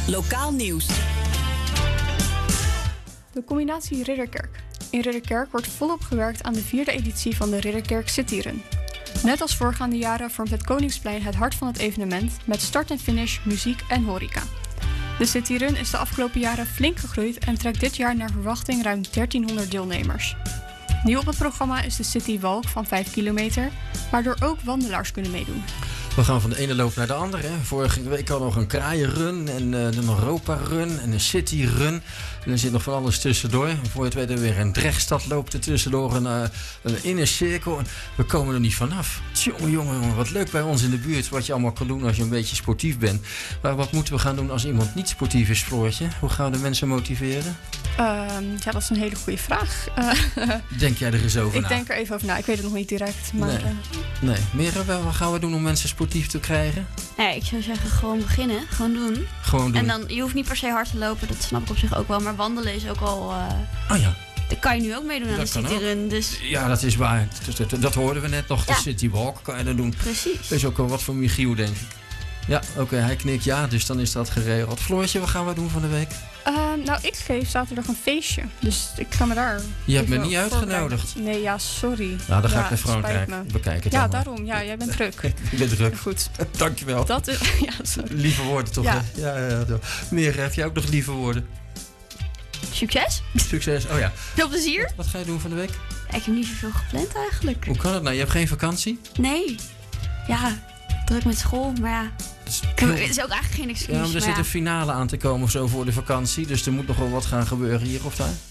Lokaal nieuws. De combinatie Ridderkerk. In Ridderkerk wordt volop gewerkt aan de 4e editie van de Ridderkerk City Run. Net als voorgaande jaren vormt het Koningsplein het hart van het evenement met start en finish, muziek en horeca. De City Run is de afgelopen jaren flink gegroeid en trekt dit jaar naar verwachting ruim 1300 deelnemers. Nieuw op het programma is de City Walk van 5 kilometer, waardoor ook wandelaars kunnen meedoen. We gaan van de ene loop naar de andere. Hè. Vorige week hadden we nog een kraaienrun en een Europa-run en een City-run. En er zit nog van alles tussendoor. En voor je het weet hebben we weer een Drechtstad loopt er tussendoor, een inner cirkel. En we komen er niet vanaf. Jongen, wat leuk bij ons in de buurt wat je allemaal kan doen als je een beetje sportief bent. Maar wat moeten we gaan doen als iemand niet sportief is, Floortje? Hoe gaan we de mensen motiveren? Ja, dat is een hele goede vraag. Denk jij er eens over na? Ik denk er even over na. Ik weet het nog niet direct. Maar, nee. Mera, wat gaan we doen om mensen sportief te krijgen? Nee, ik zou zeggen gewoon beginnen. Gewoon doen. En dan, je hoeft niet per se hard te lopen. Dat snap ik op zich ook wel. Maar wandelen is ook al... Oh ja. Daar kan je nu ook meedoen aan de Cityrun. Dus... Ja, dat is waar. Dat hoorden we net nog. De City Walk kan je dan doen. Precies. Dat is ook wel wat voor Michiel, denk ik. Ja, oké, hij knikt ja, dus dan is dat geregeld. Floortje, wat gaan we doen van de week? Nou, ik geef zaterdag een feestje. Dus ik ga me daar... Je hebt me niet uitgenodigd. Nee, ja, sorry. Nou, dan ga ik naar Frankrijk. Bekijk het ja, allemaal. Daarom. Ja, jij bent druk. Ik ben druk. Goed. Dankjewel. Dat is... Ja, sorry. Lieve woorden toch, ja. Hè? Ja. Meer, heb jij ook nog lieve woorden? Succes. Succes, oh ja. Veel plezier. Wat ga je doen van de week? Ik heb niet zoveel gepland eigenlijk. Hoe kan het nou? Je hebt geen vakantie? Nee. Ja, druk met school, maar ja... Het is ook eigenlijk geen excuus. Ja, maar er zit een finale aan te komen of zo voor de vakantie. Dus er moet nog wel wat gaan gebeuren hier of daar.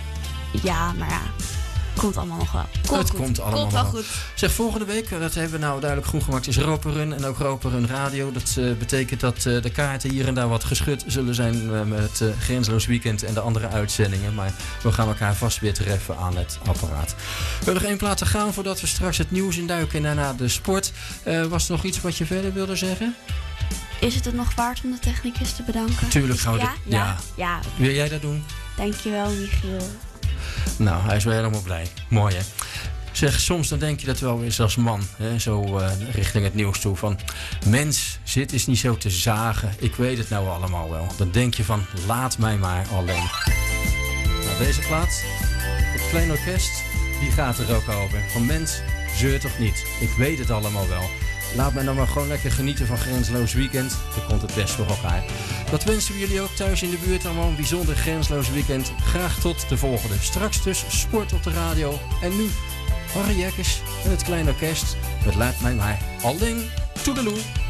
Ja, maar ja. Komt allemaal nog wel. Komt allemaal wel nog goed. Zeg, volgende week, dat hebben we nou duidelijk goed gemaakt, is Europa Run en ook Europa Run Radio. Dat betekent dat de kaarten hier en daar wat geschud zullen zijn met Grenzeloos Weekend en de andere uitzendingen. Maar we gaan elkaar vast weer treffen aan het apparaat. We hebben nog 1 plaat te gaan voordat we straks het nieuws induiken en daarna de sport. Was er nog iets wat je verder wilde zeggen? Is het nog waard om de technicus te bedanken? Tuurlijk gaan we Ja. Wil jij dat doen? Dankjewel, Michiel. Nou, hij is wel helemaal blij. Mooi, hè? Zeg, soms dan denk je dat wel eens als man, hè, zo richting het nieuws toe, van mens, zit eens niet zo te zagen. Ik weet het nou allemaal wel. Dan denk je van, laat mij maar alleen. Nou, deze plaat, het Klein Orkest, die gaat er ook over. Van mens, zeurt of niet. Ik weet het allemaal wel. Laat mij nou maar gewoon lekker genieten van Grenzeloos Weekend. Dan komt het best voor elkaar. Dat wensen we jullie ook thuis in de buurt allemaal een bijzonder Grenzeloos Weekend. Graag tot de volgende. Straks dus sport op de radio. En nu Harry Jekkers en het Klein Orkest. Het laat mij maar alleen. Toedeloe.